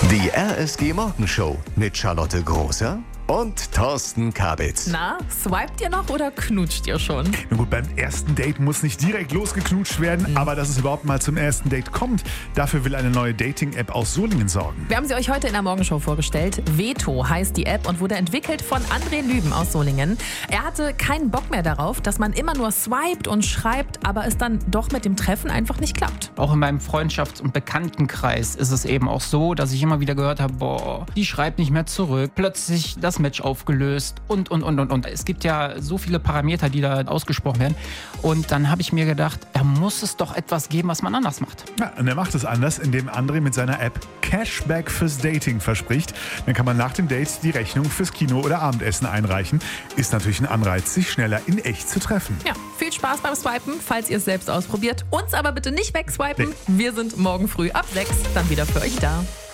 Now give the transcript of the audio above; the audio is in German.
Die RSG Morgenshow mit Charlotte Großer und Thorsten Kabitz. Na, swiped ihr noch oder knutscht ihr schon? Na gut, beim ersten Date muss nicht direkt losgeknutscht werden, aber dass es überhaupt mal zum ersten Date kommt, dafür will eine neue Dating-App aus Solingen sorgen. Wir haben sie euch heute in der Morgenshow vorgestellt. Veto heißt die App und wurde entwickelt von André Lüben aus Solingen. Er hatte keinen Bock mehr darauf, dass man immer nur swiped und schreibt, aber es dann doch mit dem Treffen einfach nicht klappt. Auch in meinem Freundschafts- und Bekanntenkreis ist es eben auch so, dass ich immer wieder gehört habe, boah, die schreibt nicht mehr zurück, plötzlich das Match aufgelöst und. Es gibt ja so viele Parameter, die da ausgesprochen werden. Und dann habe ich mir gedacht, da muss es doch etwas geben, was man anders macht. Ja, und er macht es anders, indem André mit seiner App Cashback fürs Dating verspricht. Dann kann man nach dem Date die Rechnung fürs Kino oder Abendessen einreichen. Ist natürlich ein Anreiz, sich schneller in echt zu treffen. Ja, viel Spaß beim Swipen, falls ihr es selbst ausprobiert. Uns aber bitte nicht wegswipen. Nee. Wir sind morgen früh ab 6 dann wieder für euch da.